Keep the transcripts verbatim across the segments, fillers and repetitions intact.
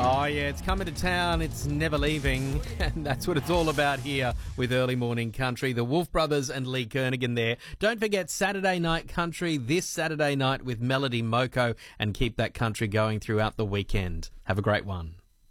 Oh, yeah, it's coming to town, it's never leaving, and that's what it's all about here with Early Morning Country. The Wolf Brothers and Lee Kernaghan there. Don't forget Saturday Night Country this Saturday night with Melody Moko, and keep that country going throughout the weekend. Have a great one.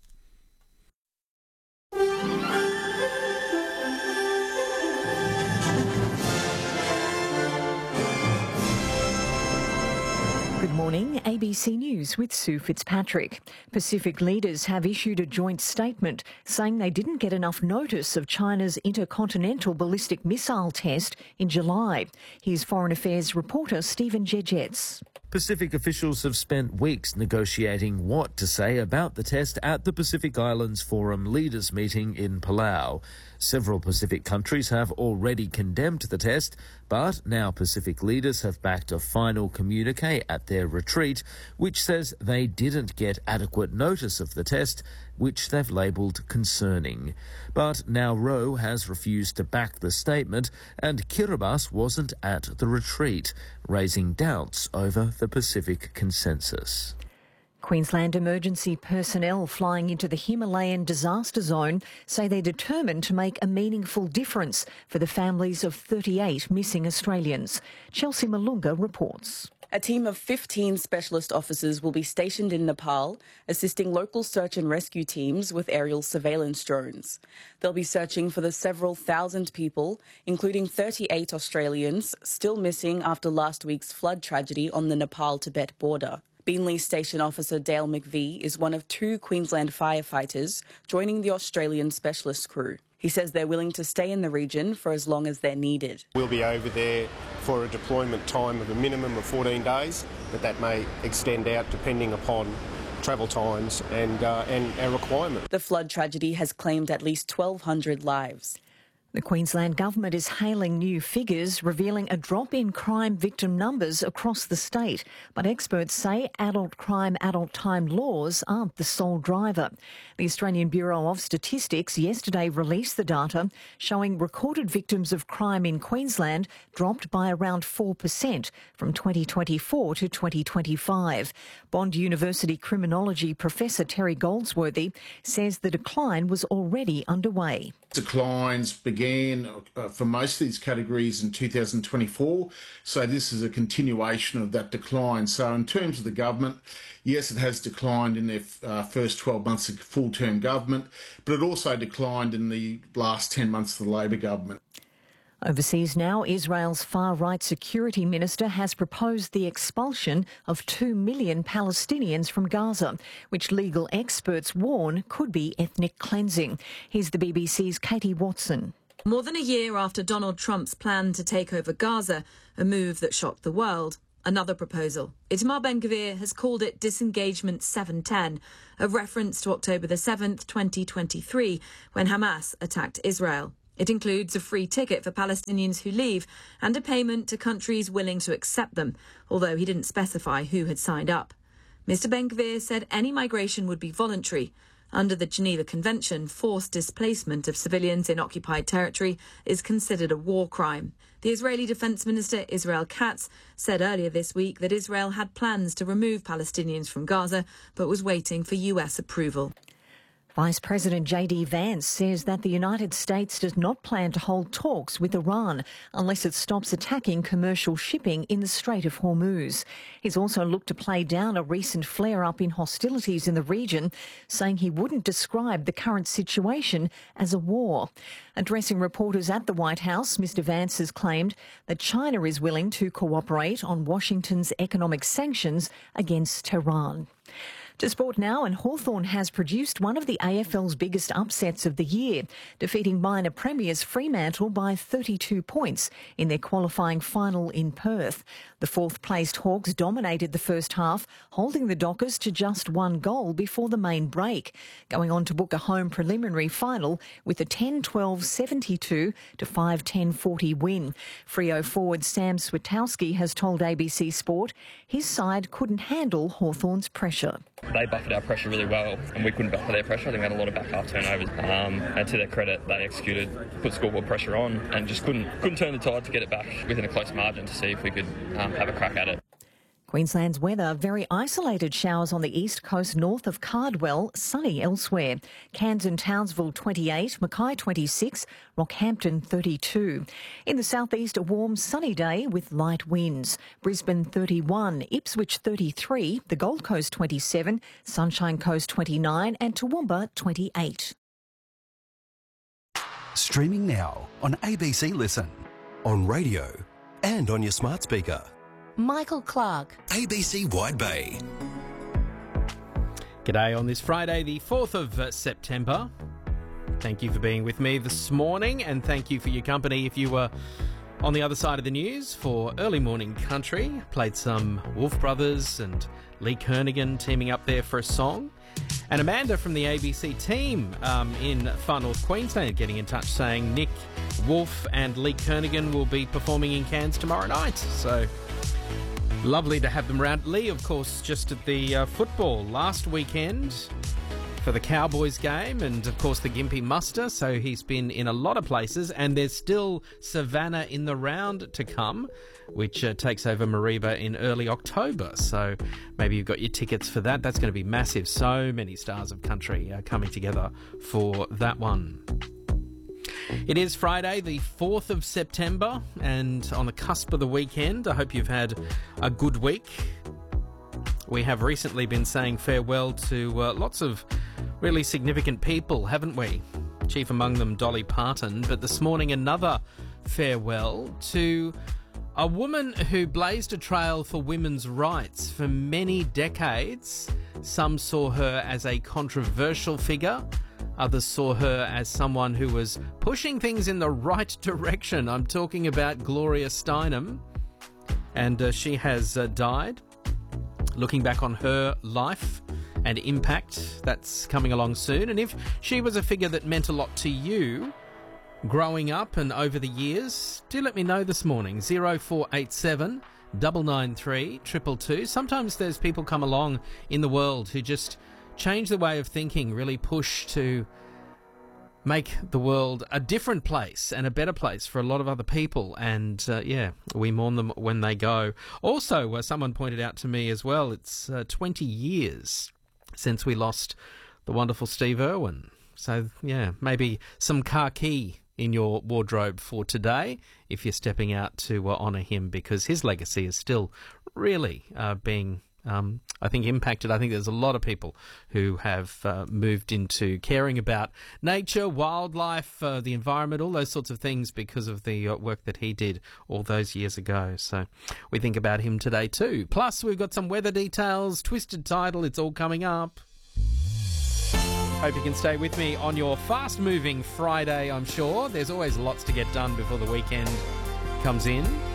Good morning, A B C News with Sue Fitzpatrick. Pacific leaders have issued a joint statement saying they didn't get enough notice of China's intercontinental ballistic missile test in July. Here's Foreign Affairs reporter Stephen Jejets. Pacific officials have spent weeks negotiating what to say about the test at the Pacific Islands Forum leaders meeting in Palau. Several Pacific countries have already condemned the test, but now Pacific leaders have backed a final communique at their retreat, which says they didn't get adequate notice of the test, which they've labelled concerning. But Nauru has refused to back the statement, and Kiribati wasn't at the retreat, raising doubts over the Pacific consensus. Queensland emergency personnel flying into the Himalayan disaster zone say they're determined to make a meaningful difference for the families of thirty-eight missing Australians. Chelsea Malunga reports. A team of fifteen specialist officers will be stationed in Nepal, assisting local search and rescue teams with aerial surveillance drones. They'll be searching for the several thousand people, including thirty-eight Australians, still missing after last week's flood tragedy on the Nepal-Tibet border. Beenleigh Station Officer Dale McVie is one of two Queensland firefighters joining the Australian specialist crew. He says they're willing to stay in the region for as long as they're needed. We'll be over there for a deployment time of a minimum of fourteen days, but that may extend out depending upon travel times and, uh, and our requirement. The flood tragedy has claimed at least twelve hundred lives. The Queensland Government is hailing new figures revealing a drop in crime victim numbers across the state. But experts say adult crime, adult time laws aren't the sole driver. The Australian Bureau of Statistics yesterday released the data showing recorded victims of crime in Queensland dropped by around four percent from twenty twenty-four to twenty twenty-five. Bond University criminology professor Terry Goldsworthy says the decline was already underway. Declines began uh, for most of these categories in two thousand twenty-four, so this is a continuation of that decline. So in terms of the government, yes, it has declined in their uh, first twelve months of full-term government, but it also declined in the last ten months of the Labor government. Overseas now, Israel's far-right security minister has proposed the expulsion of two million Palestinians from Gaza, which legal experts warn could be ethnic cleansing. Here's the B B C's Katie Watson. More than a year after Donald Trump's plan to take over Gaza, a move that shocked the world, another proposal. Itamar Ben-Gvir has called it Disengagement seven ten, a reference to October the seventh, twenty twenty-three, when Hamas attacked Israel. It includes a free ticket for Palestinians who leave and a payment to countries willing to accept them, although he didn't specify who had signed up. Mister Ben-Gvir said any migration would be voluntary. Under the Geneva Convention, forced displacement of civilians in occupied territory is considered a war crime. The Israeli Defense Minister Israel Katz said earlier this week that Israel had plans to remove Palestinians from Gaza, but was waiting for U S approval. Vice President J D Vance says that the United States does not plan to hold talks with Iran unless it stops attacking commercial shipping in the Strait of Hormuz. He's also looked to play down a recent flare-up in hostilities in the region, saying he wouldn't describe the current situation as a war. Addressing reporters at the White House, Mister Vance has claimed that China is willing to cooperate on Washington's economic sanctions against Tehran. To sport now, and Hawthorn has produced one of the A F L's biggest upsets of the year, defeating minor premiers Fremantle by thirty-two points in their qualifying final in Perth. The fourth-placed Hawks dominated the first half, holding the Dockers to just one goal before the main break, going on to book a home preliminary final with a ten twelve seventy-two to five ten forty win. Freo forward Sam Switowski has told A B C Sport his side couldn't handle Hawthorn's pressure. They buffered our pressure really well, and we couldn't buffer their pressure. I think we had a lot of back half turnovers. Um, and to their credit, they executed, put scoreboard pressure on, and just couldn't couldn't turn the tide to get it back within a close margin to see if we could um, have a crack at it. Queensland's weather, very isolated showers on the east coast north of Cardwell, sunny elsewhere. Cairns and Townsville twenty-eight, Mackay twenty-six, Rockhampton thirty-two. In the southeast, a warm sunny day with light winds. Brisbane thirty-one, Ipswich thirty-three, the Gold Coast twenty-seven, Sunshine Coast twenty-nine and Toowoomba twenty-eight. Streaming now on A B C Listen, on radio and on your smart speaker. Michael Clark. A B C Wide Bay. G'day on this Friday, the fourth of uh, September. Thank you for being with me this morning, and thank you for your company if you were on the other side of the news for Early Morning Country. Played some Wolf Brothers and Lee Kernaghan teaming up there for a song. And Amanda from the A B C team um, in Far North Queensland getting in touch saying Nick Wolf and Lee Kernaghan will be performing in Cairns tomorrow night. So lovely to have them around. Lee, of course, just at the uh, football last weekend for the Cowboys game and, of course, the Gympie Muster. So he's been in a lot of places, and there's still Savannah in the round to come, which uh, takes over Mareeba in early October. So maybe you've got your tickets for that. That's going to be massive. So many stars of country uh, coming together for that one. It is Friday, the fourth of September, and on the cusp of the weekend. I hope you've had a good week. We have recently been saying farewell to uh, lots of really significant people, haven't we? Chief among them, Dolly Parton. But this morning, another farewell to a woman who blazed a trail for women's rights for many decades. Some saw her as a controversial figure. Others saw her as someone who was pushing things in the right direction. I'm talking about Gloria Steinem. And uh, she has uh, died. Looking back on her life and impact, that's coming along soon. And if she was a figure that meant a lot to you growing up and over the years, do let me know this morning. zero four eight seven, nine nine three, two two two. Sometimes there's people come along in the world who just change the way of thinking, really push to make the world a different place and a better place for a lot of other people. And, uh, yeah, we mourn them when they go. Also, uh, someone pointed out to me as well, it's uh, twenty years since we lost the wonderful Steve Irwin. So, yeah, maybe some khaki in your wardrobe for today if you're stepping out to uh, honour him, because his legacy is still really uh, being Um, I think impacted. I think there's a lot of people who have uh, moved into caring about nature, wildlife, uh, the environment, all those sorts of things because of the uh, work that he did all those years ago. So we think about him today too. Plus, we've got some weather details, twisted tidal, it's all coming up. Hope you can stay with me on your fast-moving Friday, I'm sure. There's always lots to get done before the weekend comes in.